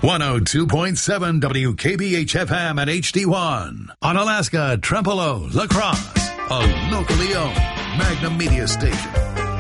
102.7 WKBH-FM and HD1. On Alaska, Trempealeau, La Crosse, a locally owned Magnum Media station.